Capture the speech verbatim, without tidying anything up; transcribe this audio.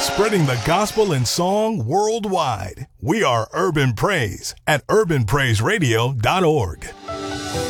Spreading the gospel in song worldwide. We are Urban Praise at urban praise radio dot org.